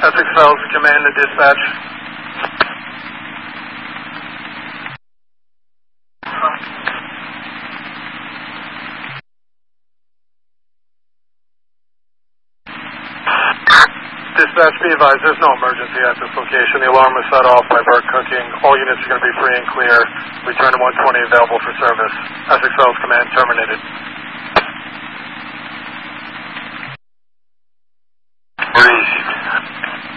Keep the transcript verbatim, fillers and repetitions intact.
Essex Fells, command to dispatch. Dispatch, be advised, there's no emergency at this location. The alarm was set off by bird cooking. All units are going to be free and clear. Return to one twenty available for service. Essex Fells, command terminated.